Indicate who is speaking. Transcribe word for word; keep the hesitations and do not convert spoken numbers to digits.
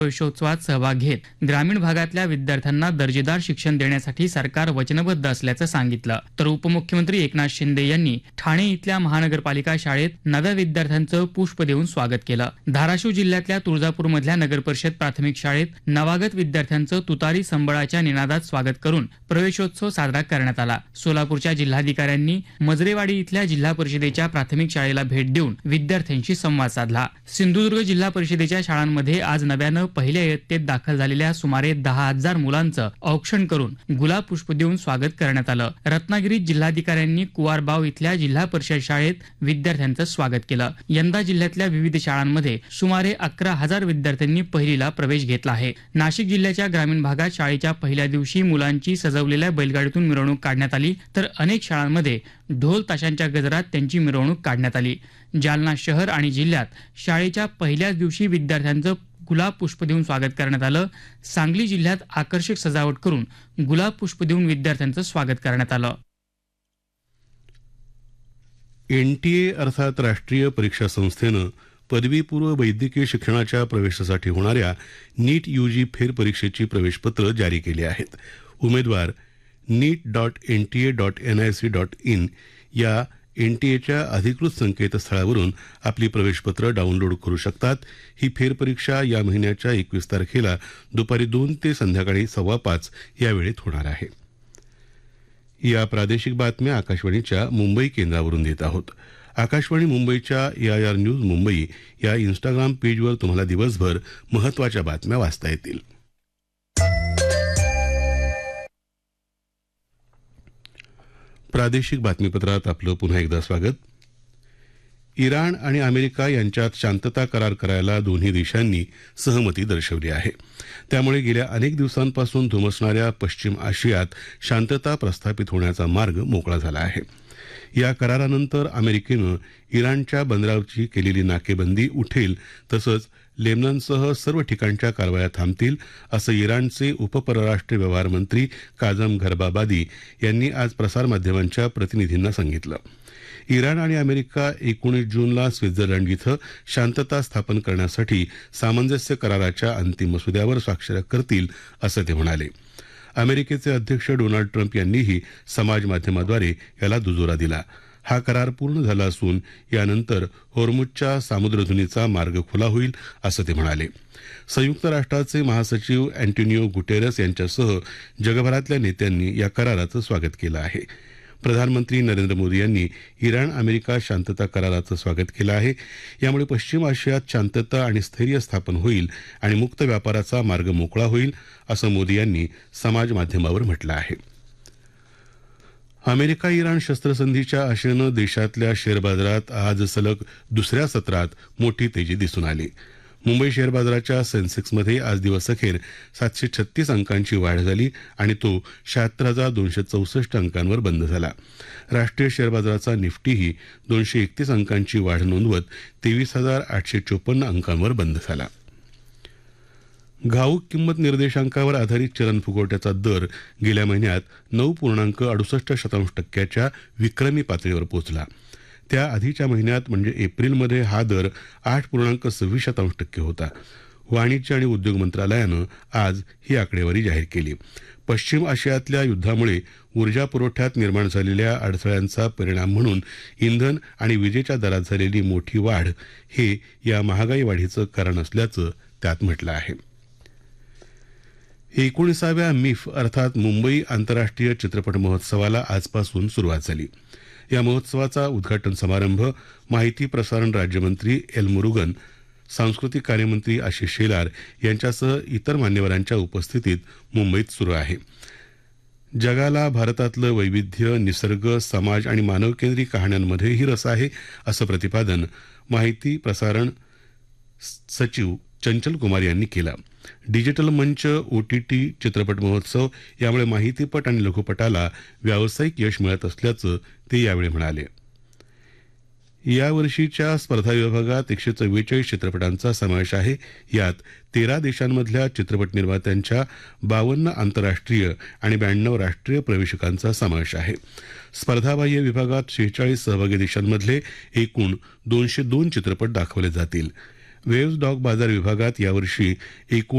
Speaker 1: प्रवेशोत्सवात सहभाग घेत ग्रामीण भागातल्या विद्यार्थ्यांना दर्जेदार शिक्षण देण्यासाठी सरकार वचनबद्ध असल्याचं सांगितलं. तर उपमुख्यमंत्री एकनाथ शिंदे यांनी ठाणे इथल्या महानगरपालिका शाळेत नव्या विद्यार्थ्यांचं पुष्प देऊन स्वागत केलं. धाराशिव जिल्ह्यातल्या तुळजापूरमधल्या नगरपरिषद प्राथमिक शाळेत नवागत विद्यार्थ्यांचं तुतारी संबळाच्या निनादात स्वागत करून प्रवेशोत्सव साजरा करण्यात आला. सोलापूरच्या जिल्हाधिकाऱ्यांनी मजरेवाडी इथल्या जिल्हा परिषदेच्या प्राथमिक शाळेला भेट देऊन विद्यार्थ्यांशी संवाद साधला. सिंधुदुर्ग जिल्हा परिषदेच्या शाळांमध्ये आज नव्यानं पहिल्या इयत्तेत दाखल झालेल्या सुमारे दहा हजार मुलांचं औक्षण करून गुलाब पुष्प देऊन स्वागत करण्यात आलं. रत्नागिरीत जिल्हाधिकाऱ्यांनी कुवारबाव इथल्या जिल्हा परिषद शाळेत विद्यार्थ्यांचं स्वागत केलं. यंदा जिल्ह्यातल्या विविध शाळांमध्ये सुमारे अकरा हजार विद्यार्थ्यांनी पहिलीला प्रवेश घेतला आहे. नाशिक जिल्ह्याच्या ग्रामीण भागात शाळेच्या पहिल्या दिवशी मुलांची सजवलेल्या बैलगाडीतून मिरवणूक काढण्यात आली, तर अनेक शाळांमध्ये ढोल ताशांच्या गजरात त्यांची मिरवणूक काढण्यात आली. जालना शहर आणि जिल्ह्यात शाळेच्या पहिल्याच दिवशी विद्यार्थ्यांचं गुलाब पुष्प देऊन स्वागत करण्यात आलं. सांगली जिल्ह्यात आकर्षक सजावट करून गुलाब पुष्प देऊन विद्यार्थ्यांचं स्वागत करण्यात आलं.
Speaker 2: एनटीए अर्थात राष्ट्रीय परीक्षा संस्थेनं पदवीपूर्व वैद्यकीय शिक्षणाच्या प्रवेशासाठी होणाऱ्या नीट यूजी फेरपरीक्षेची प्रवेशपत्र जारी केली आहेत. उमेदवार नीट dot N T A dot N I C dot in या एनटीएच्या अधिकृत संकेतस्थळावरून आपली प्रवेशपत्र डाउनलोड करू शकतात. ही फेरपरीक्षा या महिन्याच्या एकवीस तारखेला दुपारी दोन ते संध्याकाळी सव्वा पाच या वेळेत होणार आहे. या प्रादेशिक बातम्या आकाशवाणीच्या मुंबई केंद्रावरून देत आहोत. आकाशवाणी मुंबईच्या एआयआर न्यूज मुंबई या इन्स्टाग्राम पेजवर तुम्हाला दिवसभर महत्त्वाच्या बातम्या वाचता येतील. प्रादेशिक बातमीपत्रात आपलं पुन्हा एकदा स्वागत. इराण आणि अमेरिका यांच्यात शांतता करार करायला दोन्ही देशांनी सहमती दर्शवली आहे. त्यामुळे गेल्या अनेक दिवसांपासून धुमसणाऱ्या पश्चिम आशियात शांतता प्रस्थापित होण्याचा मार्ग मोकळा झाला आहे. या करारानंतर अमेरिकेनं इराणच्या बंदरावरची केलेली नाकेबंदी उठेल, तसंच लेबननसह सर्व ठिकाणच्या कारवाया थांबतील, असं इराणचे उपपरराष्ट्र व्यवहार मंत्री काझम घरबाबादी यांनी आज प्रसारमाध्यमांच्या प्रतिनिधींना सांगितलं. इराण आणि अमेरिका एकोणीस जूनला स्वित्झर्लंड इथं शांतता स्थापन करण्यासाठी सामंजस्य कराराच्या अंतिम मसुद्यावर स्वाक्षऱ्या करतील, असं ते म्हणाले. अमेरिकेचे अध्यक्ष डोनाल्ड ट्रम्प यांनीही समाजमाध्यमाद्वारे याला दुजोरा दिला. हा करार पूर्ण झाला असून यानंतर होर्मुझच्या सामुद्रधुनीचा मार्ग खुला होईल, असं ते म्हणाले. संयुक्त राष्ट्राचे महासचिव अँटोनियो गुटेरस यांच्यासह जगभरातल्या नेत्यांनी या कराराचं स्वागत केलं आहे. प्रधानमंत्री नरेंद्र मोदी यांनी इराण अमेरिका शांतता कराराचं स्वागत केलं आहे. यामुळे पश्चिम आशियात शांतता आणि स्थैर्य स्थापन होईल आणि मुक्त व्यापाराचा मार्ग मोकळा होईल, असं मोदी यांनी समाज माध्यमावर म्हटलं आहे. अमेरिका इराण शस्त्रसंधीच्या आशेनं देशातल्या शेअर बाजारात आज सलग दुसऱ्या सत्रात मोठी तेजी दिसून आली. मुंबई शेअर बाजाराच्या सेन्सेक्समध्ये आज दिवसअखेर सातशे छत्तीस अंकांची वाढ झाली आणि तो शहात्तर हजार दोनशे चौसष्ट अंकांवर बंद झाला. राष्ट्रीय शेअर बाजाराचा निफ्टीही दोनशे एकतीस अंकांची वाढ नोंदवत तेवीस हजार आठशे चोपन्न अंकांवर बंद झाला. घाऊक किंमत निर्देशांकावर आधारित चलन फुगवट्याचा दर गेल्या महिन्यात नऊ पूर्णांक अडुसष्ट शतांश टक्क्याच्या विक्रमी पातळीवर पोहोचला. त्या आधीच्या महिन्यात म्हणजे एप्रिलमध्ये हा दर आठ पूर्णांक सव्वीस शतांश टक्के होता. वाणिज्य आणि उद्योग मंत्रालयानं आज ही आकडेवारी जाहीर केली. पश्चिम आशियातल्या युद्धामुळे ऊर्जा पुरवठ्यात निर्माण झालेल्या अडथळ्यांचा परिणाम म्हणून इंधन आणि विजेच्या दरात झालेली मोठी वाढ हे या महागाई वाढीचं कारण असल्याचं त्यात म्हटलं आहे. एकोणीसाव्या मिफ अर्थात मुंबई आंतरराष्ट्रीय चित्रपट महोत्सवाला आजपासून सुरुवात झाली. या महोत्सवाचा उद्घाटन समारंभ माहिती प्रसारण राज्यमंत्री एल मुरुगन, सांस्कृतिक कार्यमंत्री आशिष शेलार यांच्यासह इतर मान्यवरांच्या उपस्थितीत मुंबईत सुरू आहे. जगाला भारतातलं वैविध्य, निसर्ग, समाज आणि मानवकेंद्री कहाण्यांमध्येही रस आहे, असं प्रतिपादन माहिती प्रसारण सचिव चंचल कुमार यांनी केलं. डिजिटल मंच, ओटीटी चित्रपट महोत्सव यामुळे माहितीपट आणि लघुपटाला व्यावसायिक यश मिळत असल्याचं ते यावेळी म्हणाले. यावर्षीच्या स्पर्धा विभागात एकशे चव्वेचाळीस चित्रपटांचा समावेश आहे. यात तेरा देशांमधल्या चित्रपट निर्मात्यांच्या बावन्न आंतरराष्ट्रीय आणि ब्याण्णव राष्ट्रीय प्रवेशकांचा समावेश आहे. स्पर्धाबाह्य विभागात शेहेचाळीस सहभागी देशांमधले एकूण दोनशे दोन चित्रपट दाखवले जातील. वेव्हज डॉग बाजार विभागात यावर्षी एकूण